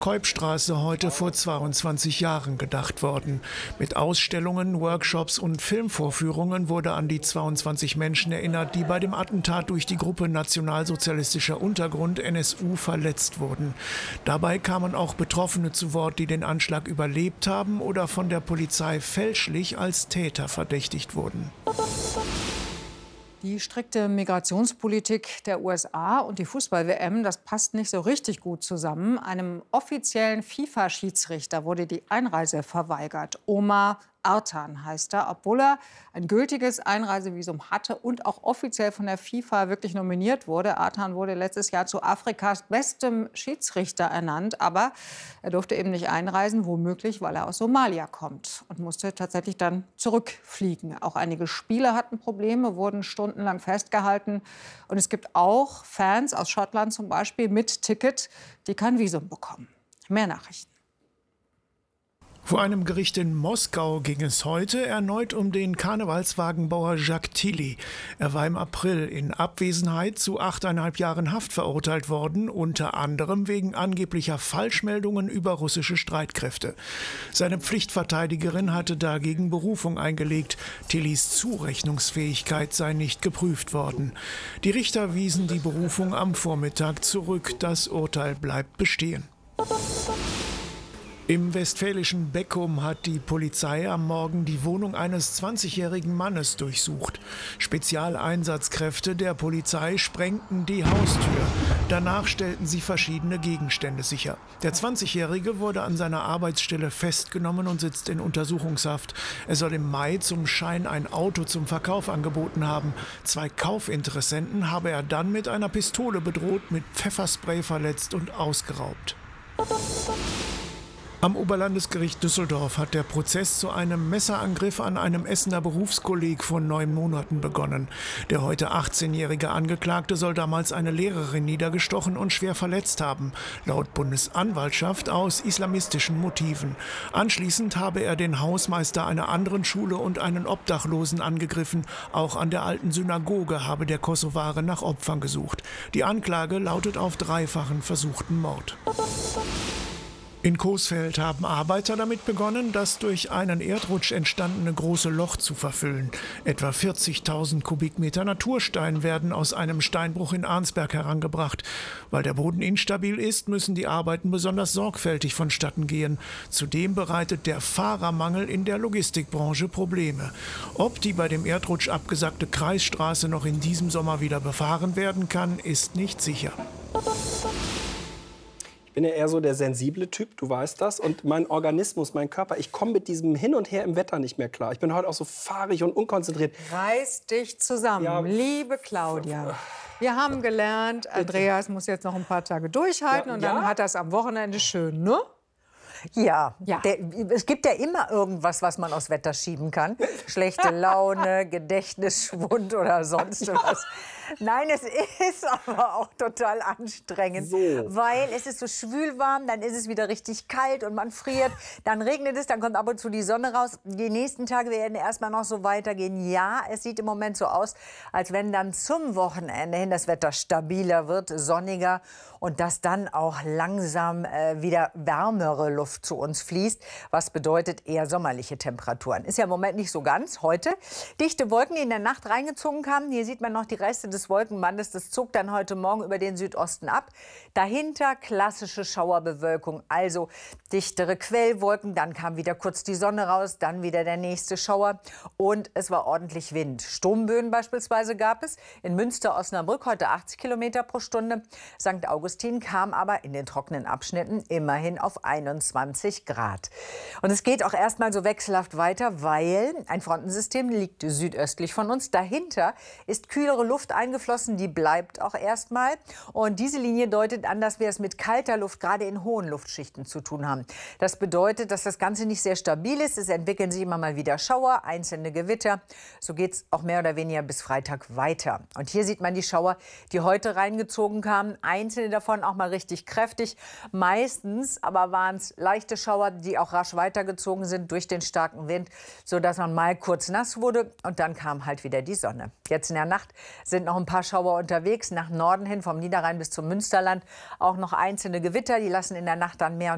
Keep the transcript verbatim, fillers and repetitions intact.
Keupstraße heute vor zweiundzwanzig Jahren gedacht worden. Mit Ausstellungen, Workshops und Filmvorführungen wurde an die zweiundzwanzig Menschen erinnert, die bei dem Attentat durch die Gruppe Nationalsozialistischer Untergrund N S U verletzt wurden. Dabei kamen auch Betroffene zu Wort, die den Anschlag überlebt haben oder von der Polizei fälschlich als Täter verdächtigt wurden. Die strikte Migrationspolitik der U S A und die Fußball-W M, das passt nicht so richtig gut zusammen. Einem offiziellen FIFA-Schiedsrichter wurde die Einreise verweigert. Omar Artan heißt er, obwohl er ein gültiges Einreisevisum hatte und auch offiziell von der FIFA wirklich nominiert wurde. Artan wurde letztes Jahr zu Afrikas bestem Schiedsrichter ernannt, aber er durfte eben nicht einreisen, womöglich, weil er aus Somalia kommt und musste tatsächlich dann zurückfliegen. Auch einige Spieler hatten Probleme, wurden stundenlang festgehalten. Und es gibt auch Fans aus Schottland zum Beispiel mit Ticket, die kein Visum bekommen. Mehr Nachrichten. Vor einem Gericht in Moskau ging es heute erneut um den Karnevalswagenbauer Jacques Tilly. Er war im April in Abwesenheit zu achteinhalb Jahren Haft verurteilt worden, unter anderem wegen angeblicher Falschmeldungen über russische Streitkräfte. Seine Pflichtverteidigerin hatte dagegen Berufung eingelegt. Tillys Zurechnungsfähigkeit sei nicht geprüft worden. Die Richter wiesen die Berufung am Vormittag zurück. Das Urteil bleibt bestehen. Im westfälischen Beckum hat die Polizei am Morgen die Wohnung eines zwanzigjährigen Mannes durchsucht. Spezialeinsatzkräfte der Polizei sprengten die Haustür. Danach stellten sie verschiedene Gegenstände sicher. Der zwanzigjährige wurde an seiner Arbeitsstelle festgenommen und sitzt in Untersuchungshaft. Er soll im Mai zum Schein ein Auto zum Verkauf angeboten haben. Zwei Kaufinteressenten habe er dann mit einer Pistole bedroht, mit Pfefferspray verletzt und ausgeraubt. Am Oberlandesgericht Düsseldorf hat der Prozess zu einem Messerangriff an einem Essener Berufskolleg vor neun Monaten begonnen. Der heute achtzehnjährige Angeklagte soll damals eine Lehrerin niedergestochen und schwer verletzt haben, laut Bundesanwaltschaft aus islamistischen Motiven. Anschließend habe er den Hausmeister einer anderen Schule und einen Obdachlosen angegriffen. Auch an der alten Synagoge habe der Kosovare nach Opfern gesucht. Die Anklage lautet auf dreifachen versuchten Mord. In Coesfeld haben Arbeiter damit begonnen, das durch einen Erdrutsch entstandene große Loch zu verfüllen. Etwa vierzigtausend Kubikmeter Naturstein werden aus einem Steinbruch in Arnsberg herangebracht. Weil der Boden instabil ist, müssen die Arbeiten besonders sorgfältig vonstatten gehen. Zudem bereitet der Fahrermangel in der Logistikbranche Probleme. Ob die bei dem Erdrutsch abgesackte Kreisstraße noch in diesem Sommer wieder befahren werden kann, ist nicht sicher. Ich bin ja eher so der sensible Typ, du weißt das. Und mein Organismus, mein Körper, ich komme mit diesem Hin und Her im Wetter nicht mehr klar. Ich bin heute auch so fahrig und unkonzentriert. Reiß dich zusammen, ja. Liebe Claudia. Wir haben gelernt, Andreas muss jetzt noch ein paar Tage durchhalten ja, und dann ja? hat er es am Wochenende schön, ne? Ja, ja. Der, es gibt ja immer irgendwas, was man aufs Wetter schieben kann. Schlechte Laune, Gedächtnisschwund oder sonst ja. was. Nein, es ist aber auch total anstrengend, so. Weil es ist so schwülwarm, dann ist es wieder richtig kalt und man friert, dann regnet es, dann kommt ab und zu die Sonne raus. Die nächsten Tage werden erstmal noch so weitergehen. Ja, es sieht im Moment so aus, als wenn dann zum Wochenende hin das Wetter stabiler wird, sonniger und dass dann auch langsam äh, wieder wärmere Luft zu uns fließt, was bedeutet eher sommerliche Temperaturen. Ist ja im Moment nicht so ganz. Heute dichte Wolken, die in der Nacht reingezogen kamen. Hier sieht man noch die Reste des Wolkenbandes. Das zog dann heute Morgen über den Südosten ab. Dahinter klassische Schauerbewölkung, also dichtere Quellwolken. Dann kam wieder kurz die Sonne raus, dann wieder der nächste Schauer. Und es war ordentlich Wind. Sturmböen beispielsweise gab es. In Münster-Osnabrück heute achtzig Kilometer pro Stunde. Sankt Augustin kam aber in den trockenen Abschnitten immerhin auf einundzwanzig Grad. Und es geht auch erstmal so wechselhaft weiter, weil ein Frontensystem liegt südöstlich von uns. Dahinter ist kühlere Luft eingeflossen, die bleibt auch erstmal. Und diese Linie deutet an, dass wir es mit kalter Luft, gerade in hohen Luftschichten, zu tun haben. Das bedeutet, dass das Ganze nicht sehr stabil ist. Es entwickeln sich immer mal wieder Schauer, einzelne Gewitter. So geht es auch mehr oder weniger bis Freitag weiter. Und hier sieht man die Schauer, die heute reingezogen kamen. Einzelne davon auch mal richtig kräftig. Meistens aber waren es leichte Schauer, die auch rasch weitergezogen sind durch den starken Wind, sodass man mal kurz nass wurde und dann kam halt wieder die Sonne. Jetzt in der Nacht sind noch ein paar Schauer unterwegs, nach Norden hin vom Niederrhein bis zum Münsterland. Auch noch einzelne Gewitter, die lassen in der Nacht dann mehr und